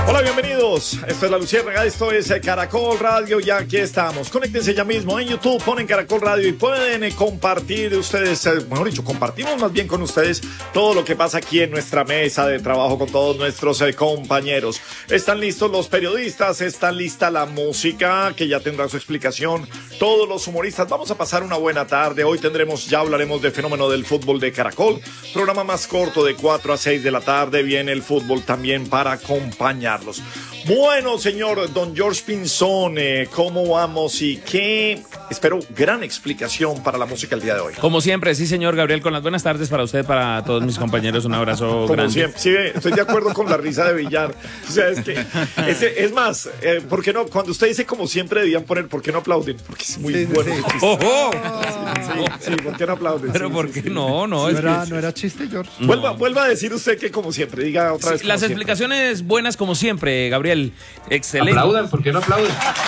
Hola, bienvenidos. Esto es La Luciérnaga, esto es Caracol Radio y aquí estamos. Conéctense ya mismo en YouTube, ponen Caracol Radio y pueden compartir ustedes, mejor dicho, compartimos más bien con ustedes todo lo que pasa aquí en nuestra mesa de trabajo con todos nuestros compañeros. Están listos los periodistas, está lista la música que ya tendrá su explicación, todos los humoristas. Vamos a pasar una buena tarde. Hoy ya hablaremos de fenómeno del fútbol de Caracol, programa más corto de 4 a 6 de la tarde. Viene el fútbol también para acompañarlos. Bueno, señor don George Pinzón, ¿cómo vamos y qué? Espero gran explicación para la música el día de hoy. Como siempre, sí, señor Gabriel, con las buenas tardes para usted, para todos mis compañeros, un abrazo Como grande. siempre, sí, estoy de acuerdo con la risa de Villar. O sea, es que, es más, ¿por qué no? Cuando usted dice como siempre, debían poner, ¿por qué no aplauden? Porque es muy bueno. Sí. ¡Ojo! Sí, ¿por qué no aplauden? Pero Sí, ¿por sí, qué sí. no? No, es No era chiste, George. Vuelva a decir usted que como siempre, diga otra vez. que las como siempre. explicaciones buenas como siempre, Gabriel. Excelente. Aplaudan, ¿por qué no aplauden?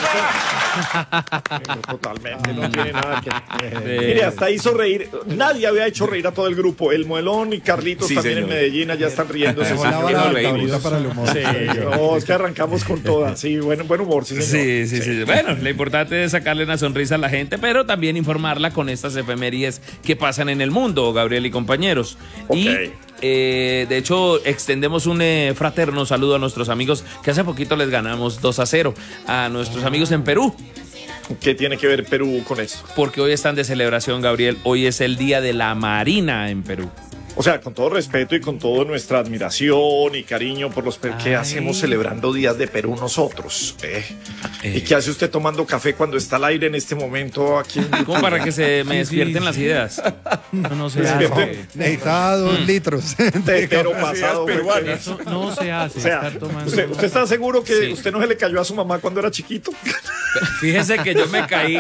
Totalmente, no tiene nada que... Mire, hasta hizo reír. Nadie había hecho reír a todo el grupo. El Muelón y Carlitos Sí, también señor. en Medellín ya están riéndose. Dejó la vara alta ahorita para el humor. Sí, no, es que arrancamos con todas. Sí, buen humor, sí, señor. Sí. Bueno, lo importante es sacarle una sonrisa a la gente, pero también informarla con estas efemérides que pasan en el mundo, Gabriel y compañeros. Ok. Y de hecho, extendemos un fraterno saludo a nuestros amigos que hace poquito les ganamos 2-0 a nuestros amigos en Perú, ¿Qué tiene que ver Perú con esto? porque hoy están de celebración, Gabriel. Hoy es el Día de la Marina en Perú. O sea, con todo respeto y con toda nuestra admiración y cariño por los peruanos, ¿qué hacemos celebrando días de Perú nosotros? ¿Y qué hace usted tomando café cuando está al aire en este momento aquí en YouTube? Como para que se me despierten las ideas. No se Despierte. hace. Necesitaba 2 litros. Tetero pasado. peruanas. Eso no se hace. O sea, estar tomando. ¿usted está seguro que Sí. usted no se le cayó a su mamá cuando era chiquito? Fíjese que yo me caí,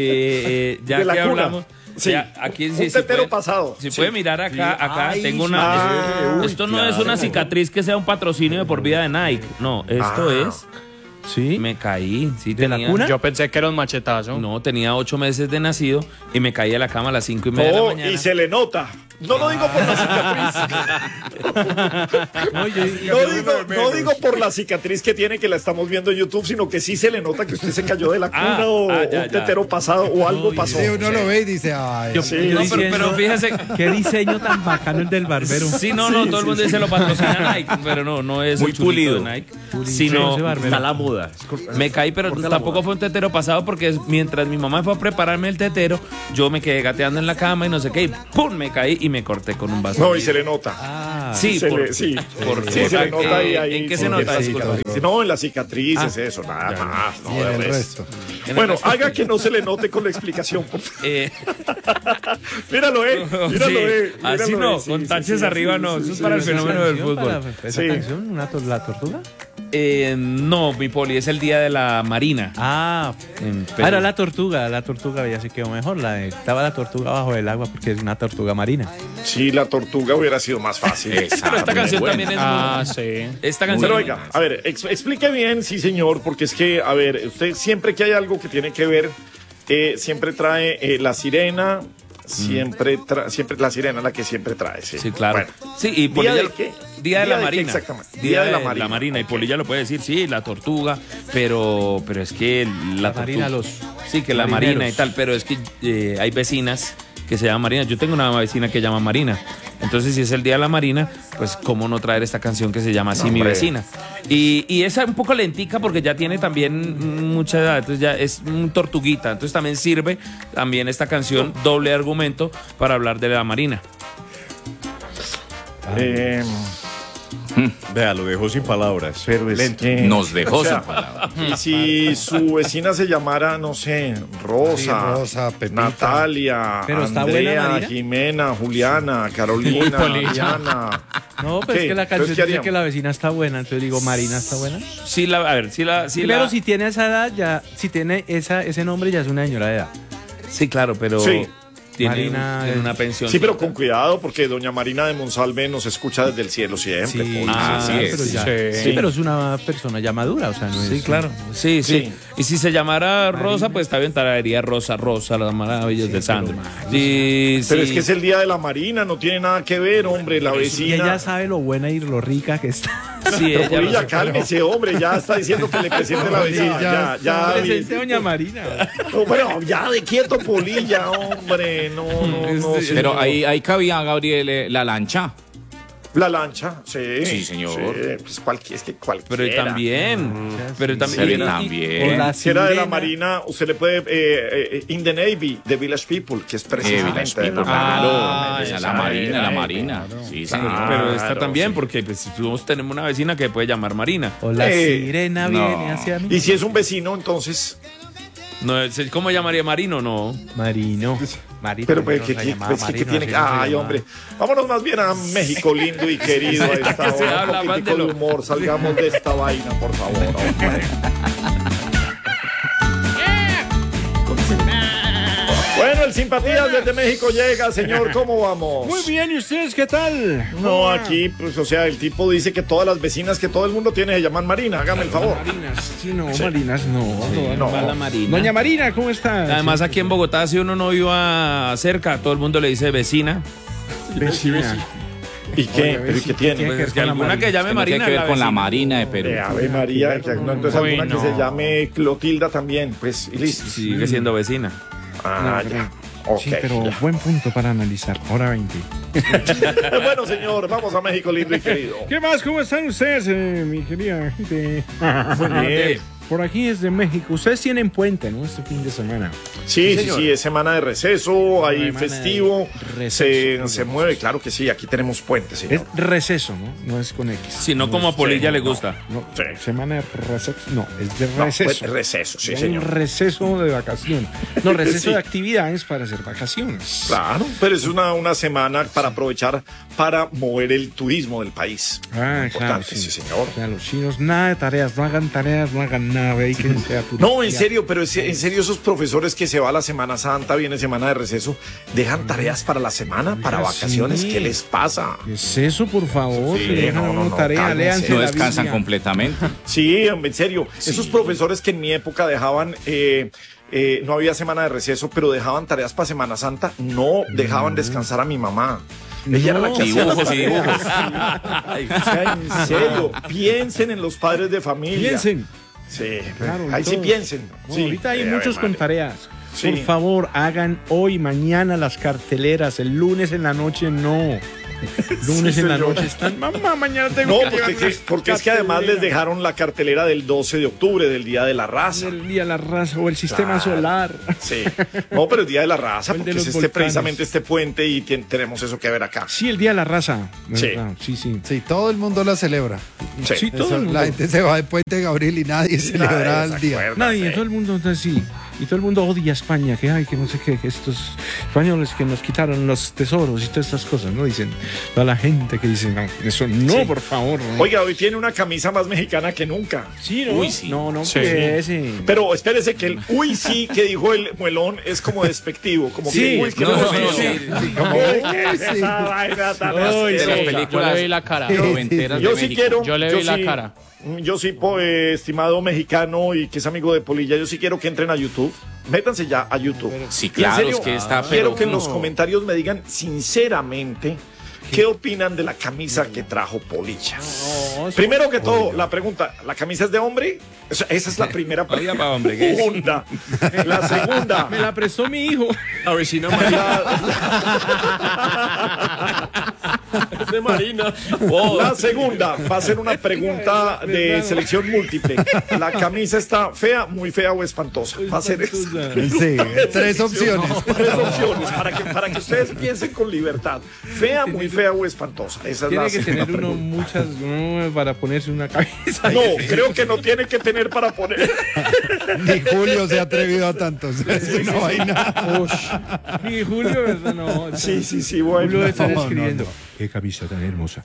ya De la que cuna. hablamos. Sí. Ya, aquí Un sí, tetero pasado. Si Sí. puede mirar acá Ay, tengo sí. una. Uy, Esto no es una cicatriz que sea un patrocinio de por vida de Nike. No, esto es. ¿Sí? Me caí. Sí, ¿De la tenía. cuna? Yo pensé que era un machetazo. No, tenía 8 meses de nacido y me caí a la cama a las 5:30 de la Oh, mañana. y se le nota. No lo digo por la cicatriz. No digo por la cicatriz que tiene, que la estamos viendo en YouTube, sino que sí se le nota que usted se cayó de la cuna o ya. un tetero pasado o algo pasó. Sí, uno lo ve y dice, ay, Yo- Sí. yo No, diciendo, pero fíjese. qué diseño tan bacano el del barbero. Sí, no, todo el mundo dice lo patrocina Nike, pero no es Muy el chulito pulido. de Nike, Ese sino barbero. Está la muda. me caí, pero tampoco fue un tetero pasado porque mientras mi mamá fue a prepararme el tetero, yo me quedé gateando en la cama y no sé qué, y ¡pum! Me caí y me corté con un vaso. No, y se le nota. Ah, Sí, Se por, le- sí, por- sí, por- se le nota ahí. ¿En qué se sí, nota en eso? la cicatriz. No, en las cicatrices, eso, nada más. No, y en de el resto. resto. Bueno, haga que no se le note con la explicación, por favor. Míralo, Sí, así míralo, no, sí, con sí, taches sí, arriba sí, no, sí, eso es sí, para el sí, fenómeno del fútbol. ¿Esa Sí. canción? ¿La tortuga? No, mi poli, es el día de la Marina. Ah, en Perú. era la tortuga ya se quedó mejor. Estaba la tortuga bajo el agua porque es una tortuga marina. Sí, la tortuga hubiera sido más fácil. Pero esta canción también es muy... sí. Esta canción... Pero oiga, a ver, explique bien, sí señor, porque es que, a ver, usted siempre que hay algo que tiene que ver, siempre trae la sirena, siempre la sirena la que siempre trae. Sí, Sí, claro. Bueno. Sí, y ¿Día Polilla de lo- qué? Día de la ¿Día de qué Marina. exactamente? Día de la Marina. Y Polilla lo puede decir, sí, la tortuga, pero es que la Marina, tortuga... los Sí, que la marineros. Marina y tal, pero es que hay vecinas que se llaman Marina. Yo tengo una vecina que llama Marina. Entonces, si es el Día de la Marina, pues cómo no traer esta canción que se llama así, Mi hombre. Vecina. Y esa un poco lentica porque ya tiene también mucha edad, entonces ya es un tortuguita. Entonces también sirve también esta canción, doble argumento, para hablar de la Marina. Vea, lo dejó sin palabras. Pero es que... Nos dejó o sea, sin palabras. Y si su vecina se llamara, no sé, Rosa, Sí, Rosa, Pepita. Natalia, Pero está buena, Andrea, Marina. Jimena, Juliana, Carolina, Diana. No, pero Ok, es que la entonces, canción ¿qué dice haríamos? que la vecina está buena, entonces digo, Marina está buena. Sí, a ver, sí Pero si tiene esa edad, ya, si tiene ese nombre, ya es una señora de edad. Sí, claro, pero... Sí. tiene una pensión. Sí, pero con cuidado, porque doña Marina de Monsalve nos escucha desde el cielo siempre. Sí, Sí. pero es una persona ya madura, o sea, no es... Sí, claro. Sí. Y si se llamara Rosa, pues está bien, traería Rosa, las maravillas de Sandro. Sí, Pero es que es el día de la Marina, no tiene nada que ver, hombre, la Y vecina. ella sabe lo buena y lo rica que está. Sí, Pero ella lo Polilla, sabe. cálmese, hombre, ya está diciendo que le presente a la vecina. Ya. Presente doña Marina. No, bueno, ya de quieto, Polilla, hombre, no. Pero ahí cabía, Gabriel, la lancha. La lancha, sí. Sí, señor. Sí, pues es que cualquiera. Pero también. Pero Pero también. también. Si era de la Marina, usted le puede. In the Navy, The Village People, que es precisamente de la Claro, Marina. esa la Marina. Sí, señor. Pero está Claro, también, sí. porque pues, si todos tenemos una vecina que puede llamar Marina. O la sirena no. viene hacia mí. Y si es un vecino, entonces. No, ¿cómo llamaría Marino? No. Marino. Pero pues, ¿qué tiene que.? Ay, hombre. Vámonos más bien a México, lindo y querido. A esta que se hora. habla Un más poquitico de de lo- humor. Salgamos de esta vaina, por favor. Hombre. Bueno, el Simpatías desde México llega, señor. ¿Cómo vamos? Muy bien, ¿y ustedes qué tal? No, aquí, pues, o sea, el tipo dice que todas las vecinas que todo el mundo tiene se llaman Marina. Hágame el favor. Marinas, sí, no, Marinas, no. no. Va la Marina. Doña Marina, ¿cómo está? Además, aquí en Bogotá, si uno no viva cerca, todo el mundo le dice vecina. Vecina. ¿Y qué? ¿Pero y qué tiene? Pues que es que ver con la alguna que llame No tiene Marina. que ver es con la vecina. Marina de Perú. Ave María, que, no, entonces alguna Bueno. que se llame Clotilda también, pues, y listo. Sigue siendo vecina. Ah, No, ya. Ok. Sí, pero ya. buen punto para analizar. Hora 20. Bueno, señor, vamos a México, lindo y querido. ¿Qué más? ¿Cómo están ustedes, mi querida gente? Muy bien. Por aquí es de México. Ustedes tienen puente, ¿no? Este fin de semana. Sí, es semana de receso, hay Semana festivo, de receso. se mueve, claro que sí, aquí tenemos puente, Es señor. receso, ¿no? No es con X. Si no, como a Polilla le gusta. No, Sí. semana de receso. No, es de No, receso. pues, receso, sí, Hay señor. un receso de vacaciones. No, receso Sí. de actividades para hacer vacaciones. Claro, pero es una semana para aprovechar para mover el turismo del país. Ah, claro, Importante, sí, señor. O sea, los chinos, nada de tareas, no hagan nada, dedíquense a turismo. No, en serio, pero en serio esos profesores que se va a la Semana Santa, viene semana de receso, dejan tareas para la semana, para Oiga, vacaciones, sí. ¿qué les pasa? ¿Qué es eso, por favor? Sí, Si dejan no, una no, tarea, cálmense. léanse No la descansan Biblia. completamente. Sí, hombre, en serio, esos profesores que en mi época dejaban, no había semana de receso, pero dejaban tareas para Semana Santa, no dejaban descansar a mi mamá. Ella era la que hacía las Dibujos y tareas. dibujos. O sea, en serio, piensen en los padres de familia. Piensen. Sí, Claro, ahí sí todos. piensen. No, Sí. ahorita hay Ave muchos con María. tareas. Sí. Por favor, hagan hoy, mañana las carteleras. El lunes en la noche no. Lunes Sí, en la señor. noche están. Mamá, mañana No, tengo que porque, llevar porque es que además les dejaron la cartelera del 12 de octubre, del Día de la Raza. el día de la raza o el sistema Claro. solar. Sí. No, pero el Día de la Raza, El de porque los es volcanes. precisamente este puente y tenemos eso que ver acá. Sí, el día de la raza. Sí. ¿verdad? Sí, sí. Sí, todo el mundo la celebra. Sí. Sí, todo Eso, el mundo. la gente se va de Puente Gabriel y nadie celebra el día. desacuerda, Nadie, sí. todo el mundo entonces sí. Y todo el mundo odia a España, que ay, que no sé qué, que estos españoles que nos quitaron los tesoros y todas estas cosas, ¿no? Dicen, toda la gente que dice, no, eso no, Sí. por favor. ¿no? Oiga, hoy tiene una camisa más mexicana que nunca. Sí, ¿no? Uy, sí. No, Sí. ese. Pero espérese que el uy sí que dijo el muelón es como despectivo, como Sí. que uy, que No, no, no, sí. sí. Como, Uy, ¿qué es sí. esa vaina tan Uy, De las asquerosa? películas Yo le vi la cara. noventeras Yo de sí México. quiero. Yo le vi la sí, cara. Yo sí, estimado mexicano y que es amigo de Polilla, yo sí quiero que entren a YouTube. Métanse ya a YouTube. Sí, Y en claro, serio, es que está, quiero pero que en los comentarios me digan sinceramente qué opinan de la camisa que trajo Polilla. Primero que todo, la pregunta, ¿la camisa es de hombre? Esa es la primera Oiga, pa' hombre, ¿qué es? segunda. La segunda. Me la prestó mi hijo. A ver si no de Marina. La segunda va a ser una pregunta de selección múltiple. ¿La camisa está fea, muy fea o espantosa? Va a ser esa. Sí, tres opciones. Tres opciones para que ustedes piensen con libertad. Fea, muy fea o espantosa. Esa es Tiene la que segunda tener uno pregunta. muchas para ponerse una cabeza. No, creo que no tiene que tener para poner. Ni Julio se ha atrevido a tantos. Es una vaina. Ni Julio, ¿verdad? No. Sí, Julio bueno. debe estar No, no, escribiendo. no. Qué camisa tan hermosa.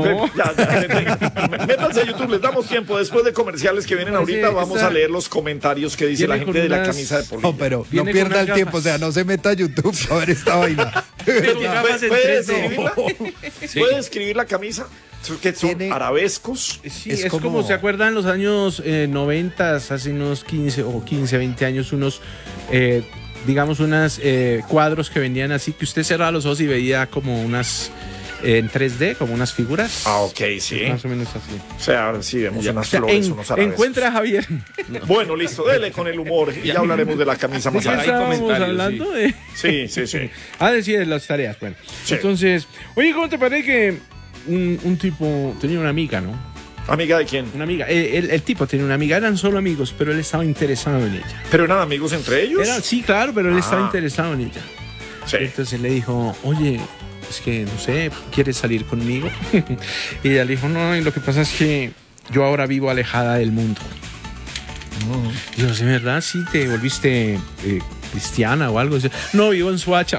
Métanse a YouTube, les damos tiempo. Después de comerciales que vienen ahorita, vamos a leer los comentarios que dice la gente de la camisa de polilla. No, pero no Viene pierda con el unas tiempo, o gafas. sea, no se meta a YouTube a ver esta vaina. ¿Puede describirla? ¿Puede describir la camisa? ¿Que son Tiene- arabescos? Sí, Es es como, como- ¿se acuerdan en los años 90, hace unos 15 o 15, 20 años, unos, digamos, unos cuadros que vendían así, que usted cerraba los ojos y veía como unas, en 3D, como unas figuras? Ah, ok, sí. Más o menos así. O sea, ahora sí vemos unas O sea, flores, unos arabescos. encuentra a Javier. Bueno, listo, dele con el humor y ya hablaremos de la camisa ¿De más qué Hay adelante. estábamos comentarios, hablando? De... Sí. Sí, de las tareas. Bueno, Sí. entonces, oye, ¿cómo te parece que un tipo tenía una amiga, ¿no? ¿Amiga de quién? Una amiga. El tipo tenía una amiga, eran solo amigos, pero él estaba interesado en ella. ¿Pero eran amigos entre ellos? Sí, claro, pero él estaba Ah. interesado en ella. Sí. Entonces le dijo, oye, es que no sé, ¿quieres salir conmigo? Y ella le dijo, no, y lo que pasa es que yo ahora vivo alejada del mundo. Y yo, ¿sí, verdad? Sí, te volviste cristiana o algo. Dice, no, vivo en Suacha.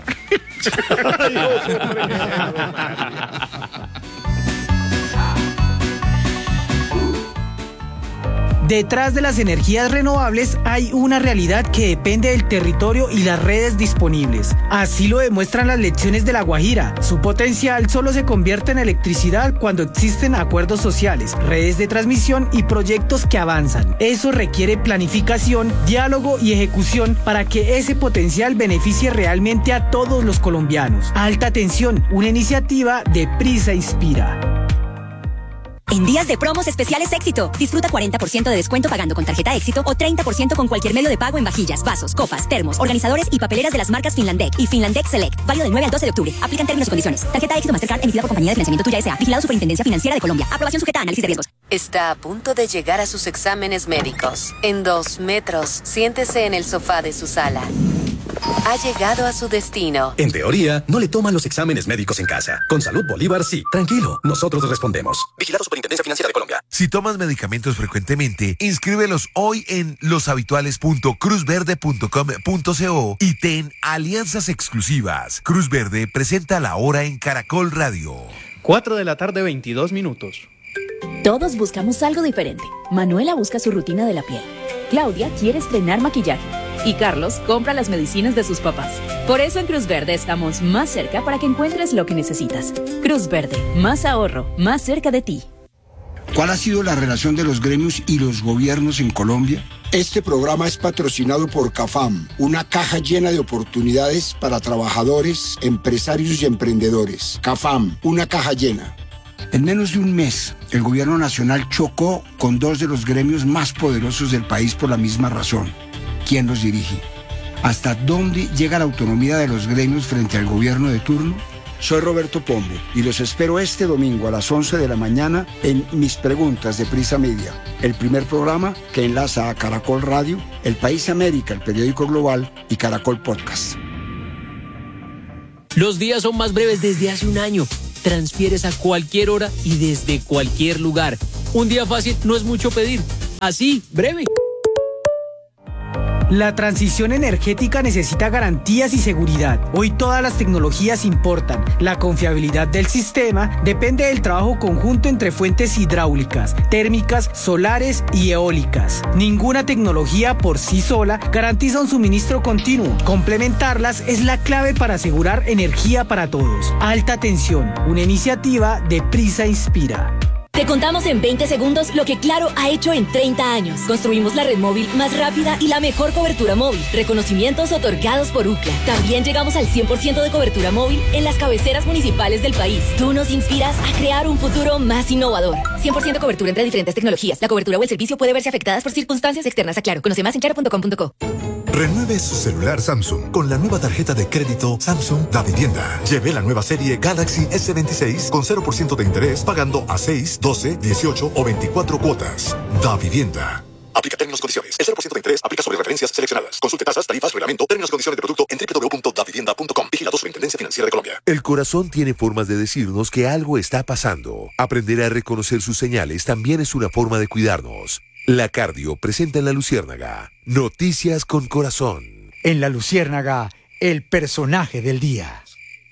Detrás de las energías renovables hay una realidad que depende del territorio y las redes disponibles. Así lo demuestran las lecciones de La Guajira. Su potencial solo se convierte en electricidad cuando existen acuerdos sociales, redes de transmisión y proyectos que avanzan. Eso requiere planificación, diálogo y ejecución para que ese potencial beneficie realmente a todos los colombianos. Alta Tensión, una iniciativa de Prisa Inspira. En días de promos especiales Éxito, disfruta 40% de descuento pagando con tarjeta Éxito o 30% con cualquier medio de pago en vajillas, vasos, copas, termos, organizadores y papeleras de las marcas Finlandec y Finlandec Select. Válido del 9 al 12 de octubre. Aplican términos y condiciones. Tarjeta Éxito Mastercard emitida por Compañía de Financiamiento Tuya S.A. Vigilado Superintendencia Financiera de Colombia. Aprobación sujeta a análisis de riesgos. Está a punto de llegar a sus exámenes médicos. En 2 metros, siéntese en el sofá de su sala. Ha llegado a su destino. En teoría, no le toman los exámenes médicos en casa. Con Salud Bolívar, sí. Tranquilo, nosotros respondemos. Vigilado Superintendencia Financiera de Colombia. Si tomas medicamentos frecuentemente, inscríbelos hoy en loshabituales.cruzverde.com.co y ten alianzas exclusivas. Cruz Verde presenta La Hora en Caracol Radio. 4 de la tarde, 22 minutos. Todos buscamos algo diferente. Manuela busca su rutina de la piel. Claudia quiere estrenar maquillaje. Y Carlos compra las medicinas de sus papás. Por eso en Cruz Verde estamos más cerca para que encuentres lo que necesitas. Cruz Verde, más ahorro, más cerca de ti. ¿Cuál ha sido la relación de los gremios y los gobiernos en Colombia? Este programa es patrocinado por CAFAM, una caja llena de oportunidades para trabajadores, empresarios y emprendedores. CAFAM, una caja llena. En menos de un mes, el gobierno nacional chocó con 2 de los gremios más poderosos del país por la misma razón. ¿Quién los dirige? ¿Hasta dónde llega la autonomía de los gremios frente al gobierno de turno? Soy Roberto Pombo y los espero este domingo a las 11 de la mañana en Mis Preguntas de Prisa Media, el primer programa que enlaza a Caracol Radio, El País América, el periódico global y Caracol Podcast. Los días son más breves desde hace un año. Transfieres a cualquier hora y desde cualquier lugar. Un día fácil no es mucho pedir. Así, breve. La transición energética necesita garantías y seguridad. Hoy todas las tecnologías importan. La confiabilidad del sistema depende del trabajo conjunto entre fuentes hidráulicas, térmicas, solares y eólicas. Ninguna tecnología por sí sola garantiza un suministro continuo. Complementarlas es la clave para asegurar energía para todos. Alta Tensión, una iniciativa de Prisa Inspira. Te contamos en 20 segundos lo que Claro ha hecho en 30 años. Construimos la red móvil más rápida y la mejor cobertura móvil. Reconocimientos otorgados por UCLA. También llegamos al 100% de cobertura móvil en las cabeceras municipales del país. Tú nos inspiras a crear un futuro más innovador. 100% cobertura entre diferentes tecnologías. La cobertura o el servicio puede verse afectadas por circunstancias externas a Claro. Conoce más en claro.com.co. Renueve su celular Samsung con la nueva tarjeta de crédito Samsung Da Vivienda. Lleve la nueva serie Galaxy S26 con 0% de interés pagando a 6, 12, 18 o 24 cuotas. Da Vivienda. Aplica términos y condiciones. El 0% de interés aplica sobre referencias seleccionadas. Consulte tasas, tarifas, reglamento, términos y condiciones de producto en www.davivienda.com. Vigilado Superintendencia Financiera de Colombia. El corazón tiene formas de decirnos que algo está pasando. Aprender a reconocer sus señales también es una forma de cuidarnos. La Cardio presenta en La Luciérnaga Noticias con Corazón. En La Luciérnaga, el personaje del día.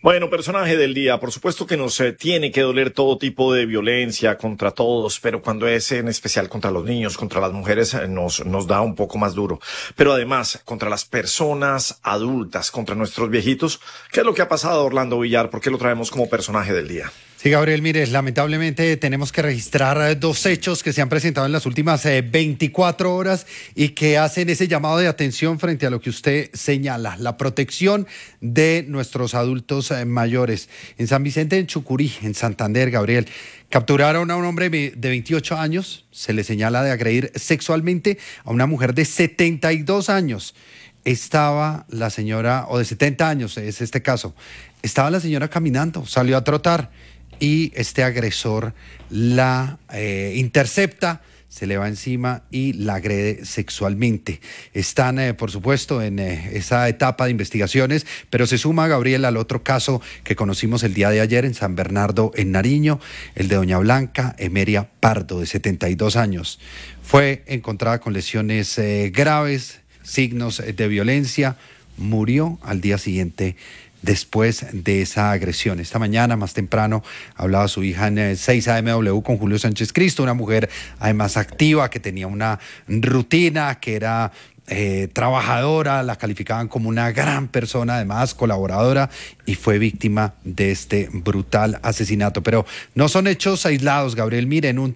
Bueno, personaje del día, por supuesto que nos tiene que doler todo tipo de violencia contra todos, pero cuando es en especial contra los niños, contra las mujeres, nos da un poco más duro. Pero además, contra las personas adultas, contra nuestros viejitos, ¿qué es lo que ha pasado, Orlando Villar? ¿Por qué lo traemos como personaje del día? Sí, Gabriel, mire, lamentablemente tenemos que registrar dos hechos que se han presentado en las últimas 24 horas y que hacen ese llamado de atención frente a lo que usted señala, la protección de nuestros adultos mayores. En San Vicente, en Chucurí, en Santander, Gabriel, capturaron a un hombre de 28 años, se le señala de agredir sexualmente a una mujer de 72 años. Estaba la señora, o de 70 años, es este caso, estaba la señora caminando, salió a trotar, y este agresor la intercepta, se le va encima y la agrede sexualmente. Están, por supuesto, en esa etapa de investigaciones, pero se suma, Gabriel, al otro caso que conocimos el día de ayer en San Bernardo, en Nariño, el de doña Blanca Emeria Pardo, de 72 años. Fue encontrada con lesiones graves, signos de violencia, murió al día siguiente después de esa agresión. Esta mañana, más temprano, hablaba su hija en 6 AMW con Julio Sánchez Cristo, una mujer además activa, que tenía una rutina, que era trabajadora, la calificaban como una gran persona, además colaboradora, y fue víctima de este brutal asesinato. Pero no son hechos aislados, Gabriel. Miren, un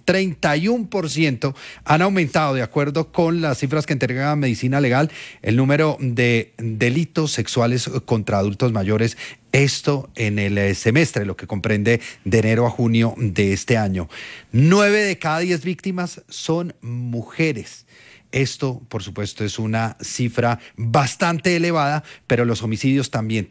31% han aumentado, de acuerdo con las cifras que entrega Medicina Legal, el número de delitos sexuales contra adultos mayores. Esto en el semestre, lo que comprende de enero a junio de este año. 9 de cada 10 víctimas son mujeres. Esto, por supuesto, es una cifra bastante elevada, pero los homicidios también,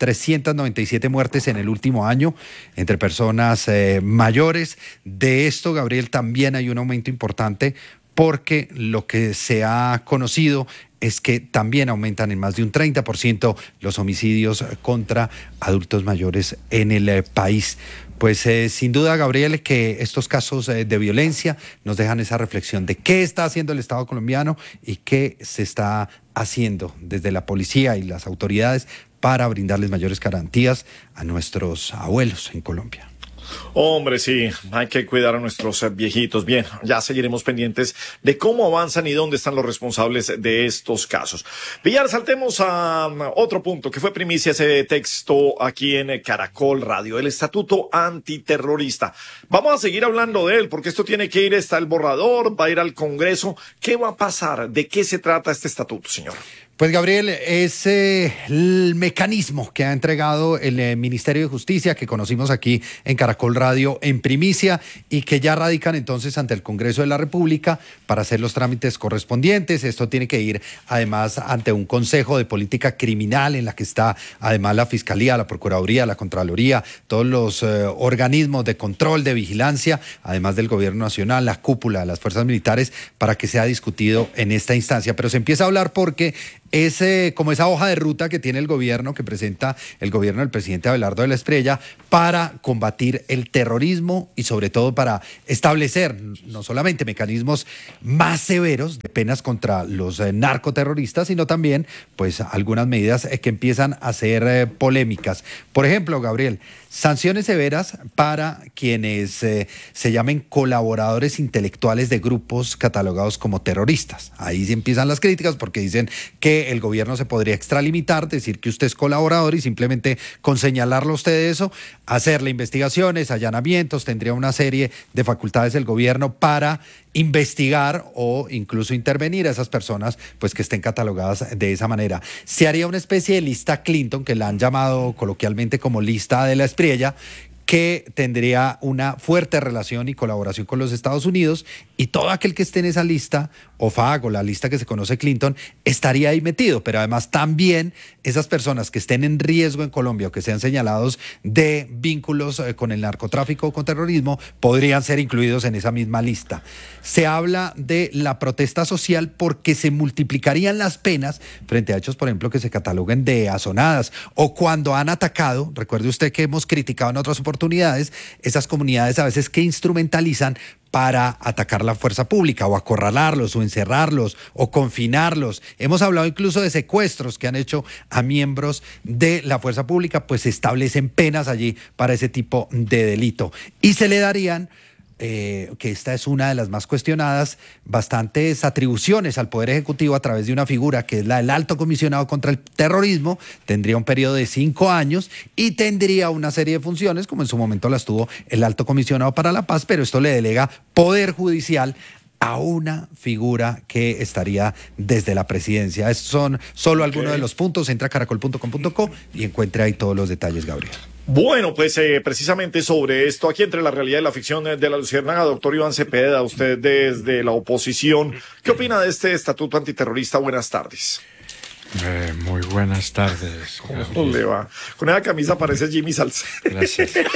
397 muertes en el último año entre personas mayores. De esto, Gabriel, también hay un aumento importante, porque lo que se ha conocido es que también aumentan en más de un 30% los homicidios contra adultos mayores en el país. Pues sin duda, Gabriel, que estos casos de violencia nos dejan esa reflexión de qué está haciendo el Estado colombiano y qué se está haciendo desde la policía y las autoridades para brindarles mayores garantías a nuestros abuelos en Colombia. Hombre, sí, hay que cuidar a nuestros viejitos. Bien, ya seguiremos pendientes de cómo avanzan y dónde están los responsables de estos casos. Villar, saltemos a otro punto que fue primicia, ese texto aquí en Caracol Radio, el Estatuto Antiterrorista. Vamos a seguir hablando de él porque esto tiene que ir, está el borrador, va a ir al Congreso. ¿Qué va a pasar? ¿De qué se trata este estatuto, señor? Pues, Gabriel, es el mecanismo que ha entregado el Ministerio de Justicia, que conocimos aquí en Caracol Radio en primicia, y que ya radican entonces ante el Congreso de la República para hacer los trámites correspondientes. Esto tiene que ir además ante un Consejo de Política Criminal, en la que está además la Fiscalía, la Procuraduría, la Contraloría, todos los organismos de control, de vigilancia, además del Gobierno Nacional, la cúpula de las fuerzas militares, para que sea discutido en esta instancia. Pero se empieza a hablar porque es como esa hoja de ruta que tiene el gobierno, que presenta el gobierno del presidente Abelardo de la Espriella, para combatir el terrorismo y sobre todo para establecer no solamente mecanismos más severos de penas contra los narcoterroristas, sino también pues algunas medidas que empiezan a ser polémicas. Por ejemplo, Gabriel, sanciones severas para quienes se llamen colaboradores intelectuales de grupos catalogados como terroristas. Ahí sí empiezan las críticas, porque dicen que el gobierno se podría extralimitar, decir que usted es colaborador y simplemente con señalarlo a usted de eso, hacerle investigaciones, allanamientos, tendría una serie de facultades el gobierno para investigar o incluso intervenir a esas personas pues que estén catalogadas de esa manera. Se haría una especie de lista Clinton, que la han llamado coloquialmente como lista de la Espriella, que tendría una fuerte relación y colaboración con los Estados Unidos, y todo aquel que esté en esa lista, o FAG, o la lista que se conoce Clinton, estaría ahí metido. Pero además también esas personas que estén en riesgo en Colombia o que sean señalados de vínculos con el narcotráfico o con terrorismo podrían ser incluidos en esa misma lista. Se habla de la protesta social porque se multiplicarían las penas frente a hechos, por ejemplo, que se cataloguen de azonadas, o cuando han atacado, recuerde usted que hemos criticado en otras oportunidades, esas comunidades a veces que instrumentalizan para atacar la fuerza pública o acorralarlos o encerrarlos o confinarlos. Hemos hablado incluso de secuestros que han hecho a miembros de la fuerza pública, pues se establecen penas allí para ese tipo de delito. Y se le darían, que esta es una de las más cuestionadas, bastantes atribuciones al Poder Ejecutivo a través de una figura que es la del Alto Comisionado contra el Terrorismo. Tendría un periodo de 5 años y tendría una serie de funciones, como en su momento las tuvo el Alto Comisionado para la Paz, pero esto le delega poder judicial a una figura que estaría desde la presidencia. Estos son solo algunos de los puntos. Entra a caracol.com.co y encuentre ahí todos los detalles, Gabriel. Bueno, pues precisamente sobre esto, aquí entre la realidad y la ficción de la Luciérnaga, doctor Iván Cepeda, usted desde la oposición, ¿qué opina de este estatuto antiterrorista? Buenas tardes. Muy buenas tardes. ¿Cómo le va? Con esa camisa parece Jimmy Salcedo. Gracias. Sí.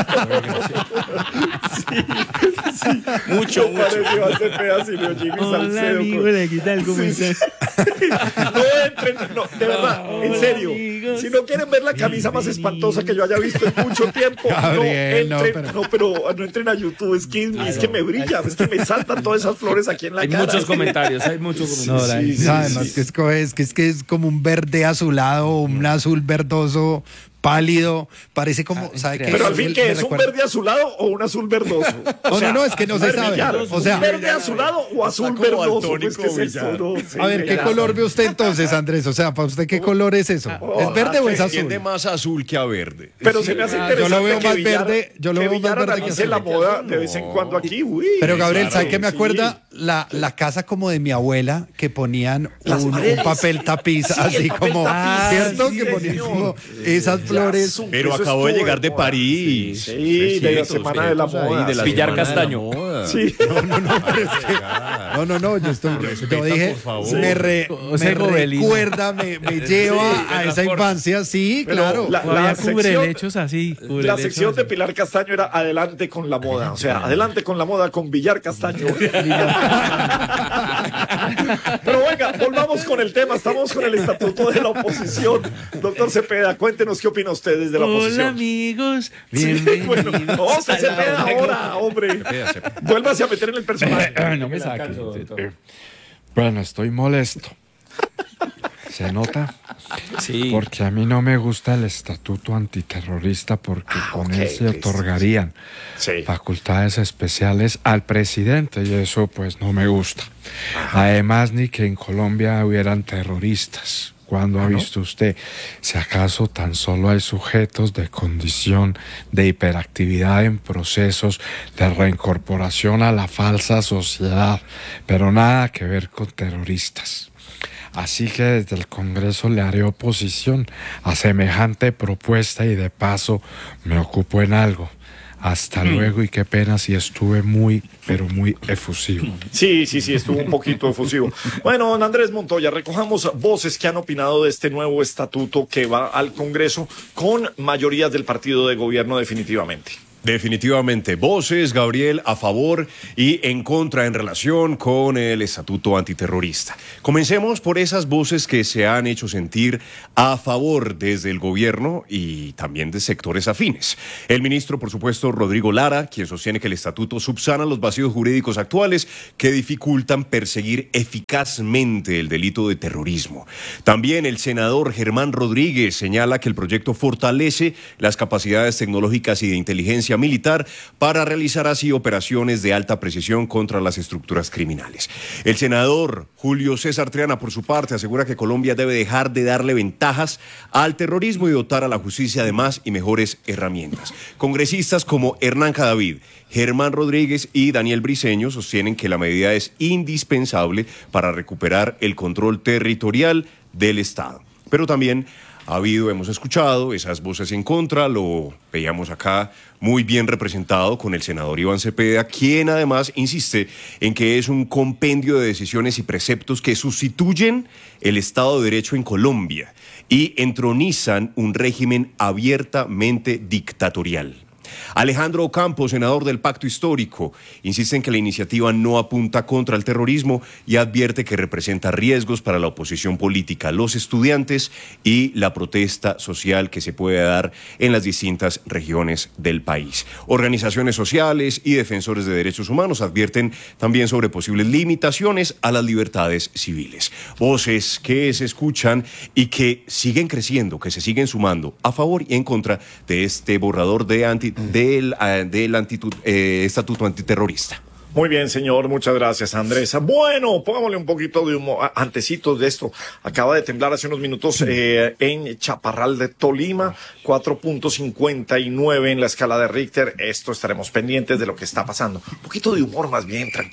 Mucho parece Iván Cepeda, sino Jimmy Salcedo. Hola, amigo, ¿qué tal? ¿Cómo estás? No entren, no, de verdad, en serio. Si no quieren ver la camisa más espantosa que yo haya visto en mucho tiempo, Gabriel, no entren, no entren a YouTube. Es que me brilla, es que me saltan todas esas flores aquí en la cara. Hay muchos comentarios. Además, que es como un verde azulado, un azul verdoso pálido, parece como, ¿sabe qué? Pero al fin, ¿qué es? ¿Un verde azulado o un azul verdoso? No, es que no se sabe. O sea, ¿verde azulado o azul verdoso? Pues, ¿qué es esto? No, a ver, ¿qué color ve usted entonces, Andrés? O sea, ¿para usted qué color es eso? ¿Es verde o es azul? Tiende más azul que a verde. Pero se me hace interesante. Yo lo veo más verde. Yo lo veo más verde que azul. La moda de vez en cuando aquí. Pero Gabriel, ¿sabe qué me acuerda? La casa como de mi abuela, que ponían un papel tapiz, así como, ¿cierto? Que ponían como esas flores. Pero acabo de llegar de París. Sí, de la Semana de la Moda. De Villar Castaño. Sí. No, yo dije, me recuerda, me lleva a esa infancia, sí, claro. La cubrelechos así. La sección de Pilar Castaño era adelante con la moda, o sea, adelante con la moda con Villar Castaño. Pero venga, volvamos con el tema, estamos con el estatuto de la oposición. Doctor Cepeda, cuéntenos qué opina usted desde la oposición. Hola, amigos. Bienvenidos. Cepeda ahora, hombre. Vuélvase a meter en el personaje. No me saques. Bueno, estoy molesto. ¿Se nota? Sí. Porque a mí no me gusta el estatuto antiterrorista porque con él se otorgarían facultades especiales al presidente y eso pues no me gusta. Además, ni que en Colombia hubieran terroristas. ¿Cuándo ha visto usted? Si acaso tan solo hay sujetos de condición de hiperactividad en procesos de reincorporación a la falsa sociedad, pero nada que ver con terroristas. Así que desde el Congreso le haré oposición a semejante propuesta y de paso me ocupo en algo. Hasta luego y qué pena si estuve pero muy efusivo. Sí, estuvo un poquito efusivo. Bueno, don Andrés Montoya, recojamos voces que han opinado de este nuevo estatuto que va al Congreso con mayorías del partido de gobierno definitivamente. Definitivamente, voces, Gabriel, a favor y en contra en relación con el estatuto antiterrorista. Comencemos por esas voces que se han hecho sentir a favor desde el gobierno y también de sectores afines. El ministro, por supuesto, Rodrigo Lara, quien sostiene que el estatuto subsana los vacíos jurídicos actuales que dificultan perseguir eficazmente el delito de terrorismo. También el senador Germán Rodríguez señala que el proyecto fortalece las capacidades tecnológicas y de inteligencia militar para realizar así operaciones de alta precisión contra las estructuras criminales. El senador Julio César Triana, por su parte, asegura que Colombia debe dejar de darle ventajas al terrorismo y dotar a la justicia de más y mejores herramientas. Congresistas como Hernán Cadavid, Germán Rodríguez y Daniel Briceño sostienen que la medida es indispensable para recuperar el control territorial del Estado. Pero también hemos escuchado esas voces en contra, lo veíamos acá muy bien representado con el senador Iván Cepeda, quien además insiste en que es un compendio de decisiones y preceptos que sustituyen el Estado de Derecho en Colombia y entronizan un régimen abiertamente dictatorial. Alejandro Ocampo, senador del Pacto Histórico, insiste en que la iniciativa no apunta contra el terrorismo y advierte que representa riesgos para la oposición política, los estudiantes y la protesta social que se puede dar en las distintas regiones del país. Organizaciones sociales y defensores de derechos humanos advierten también sobre posibles limitaciones a las libertades civiles. Voces que se escuchan y que siguen creciendo, que se siguen sumando a favor y en contra de este borrador del estatuto antiterrorista. Muy bien, señor, muchas gracias, Andrés. Bueno, pongámosle un poquito de humor. Antecitos de esto, acaba de temblar hace unos minutos en Chaparral de Tolima, 4.59 en la escala de Richter. Esto estaremos pendientes de lo que está pasando. Un poquito de humor más bien, tranquilo.